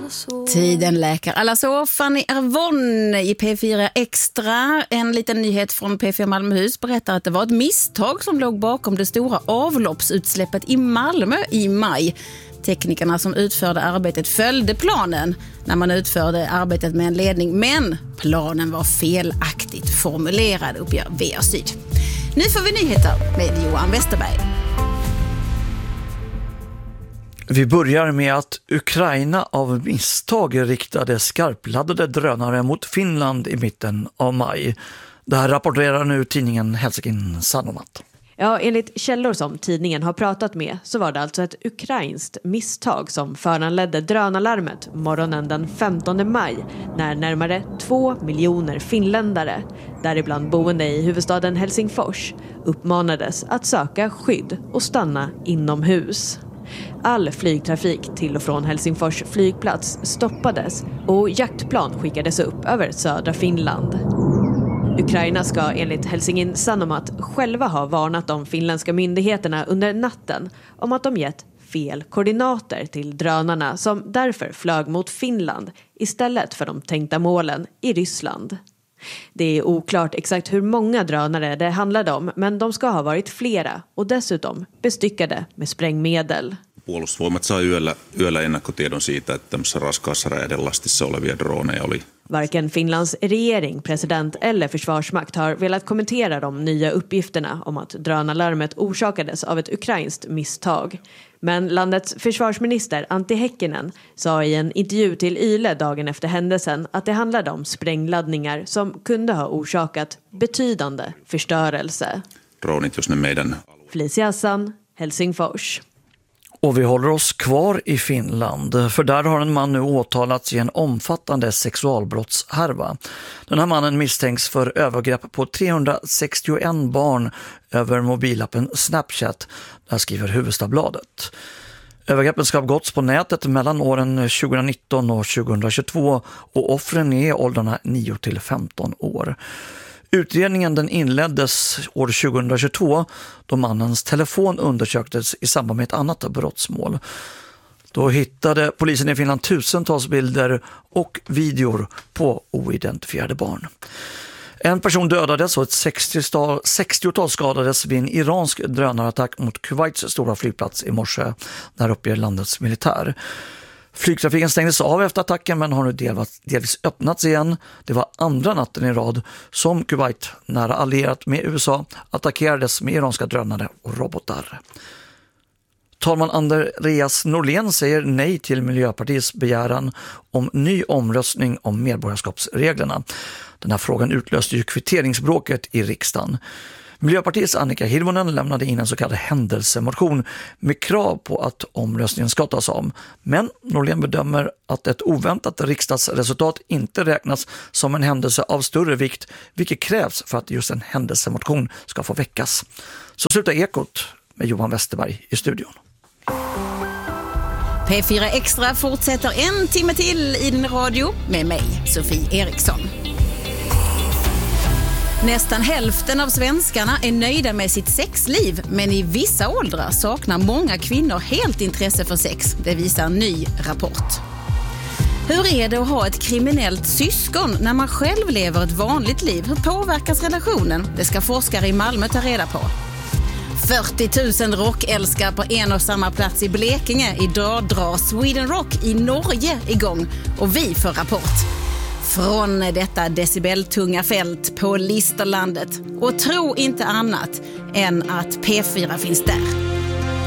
Tiden läker alla så. Fanny Arvon i P4 Extra. En liten nyhet från P4 Malmöhus berättar att det var ett misstag som låg bakom det stora avloppsutsläppet i Malmö i maj. Teknikerna som utförde arbetet följde planen när man utförde arbetet med en ledning, men planen var felaktigt formulerad, uppger VR Syd. Nu får vi nyheter med Johan Westerberg. Vi börjar med att Ukraina av misstag riktade skarpladdade drönare mot Finland i mitten av maj. Det här rapporterar nu tidningen Helsingin Sanomat. Ja, enligt källor som tidningen har pratat med så var det alltså ett ukrainskt misstag som föranledde drönarlarmet morgonen den 15 maj när närmare 2 miljoner finländare, däribland boende i huvudstaden Helsingfors, uppmanades att söka skydd och stanna inomhus. All flygtrafik till och från Helsingfors flygplats stoppades och jaktplan skickades upp över södra Finland. Ukraina ska enligt Helsingin Sanomat själva ha varnat de finländska myndigheterna under natten om att de gett fel koordinater till drönarna som därför flög mot Finland istället för de tänkta målen i Ryssland. Det är oklart exakt hur många drönare det handlade om, men de ska ha varit flera och dessutom bestyckade med sprängmedel. Puolustusvoimat saa yöllä ennakkotiedon siitä, että tämmöisessä raskaassa räjähdelastissa olevia droneja oli. Varken Finlands regering, president eller försvarsmakt har velat kommentera de nya uppgifterna om att drönarlarmet orsakades av ett ukrainskt misstag. Men landets försvarsminister Antti Häkkinen sa i en intervju till Yle dagen efter händelsen att det handlade om sprängladdningar som kunde ha orsakat betydande förstörelse. Dronit, jos ne meidän. Felicia Hassan, Helsingfors. Och vi håller oss kvar i Finland, för där har en man nu åtalats i en omfattande sexualbrottshärva. Den här mannen misstänks för övergrepp på 361 barn över mobilappen Snapchat, där skriver Hufvudstadsbladet. Övergreppen ska ha gått på nätet mellan åren 2019 och 2022 och offren är i åldrarna 9 till 15 år. Utredningen den inleddes år 2022 då mannens telefon undersöktes i samband med ett annat brottsmål. Då hittade polisen i Finland tusentals bilder och videor på oidentifierade barn. En person dödades och ett 60-tal skadades vid en iransk drönarattack mot Kuwaits stora flygplats i morse, där uppger landets militär. Flygtrafiken stängdes av efter attacken men har nu delvis öppnats igen. Det var andra natten i rad som Kuwait, nära allierat med USA, attackerades med iranska drönare och robotar. Talman Andreas Norlén säger nej till Miljöpartiets begäran om ny omröstning om medborgarskapsreglerna. Den här frågan utlöste ju kvitteringsbråket i riksdagen. Miljöpartiets Annika Hirvonen lämnade in en så kallad händelsemotion med krav på att omröstningen ska tas om. Men Norlén bedömer att ett oväntat riksdagsresultat inte räknas som en händelse av större vikt, vilket krävs för att just en händelsemotion ska få väckas. Så slutar Ekot med Johan Westerberg i studion. P4 Extra fortsätter en timme till i din radio med mig, Sofie Eriksson. Nästan hälften av svenskarna är nöjda med sitt sexliv, men i vissa åldrar saknar många kvinnor helt intresse för sex. Det visar en ny rapport. Hur är det att ha ett kriminellt syskon när man själv lever ett vanligt liv? Hur påverkas relationen? Det ska forskare i Malmö ta reda på. 40 000 rockälskare på en och samma plats i Blekinge. Idag drar Sweden Rock i Norge igång och vi får rapport från detta decibeltunga fält på Listerlandet. Och tro inte annat än att P4 finns där.